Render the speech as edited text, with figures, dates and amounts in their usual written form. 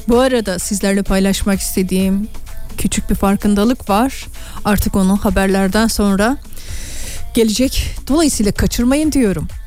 Bu arada sizlerle paylaşmak istediğim küçük bir farkındalık var. Artık onu haberlerden sonra gelecek. Dolayısıyla kaçırmayın diyorum.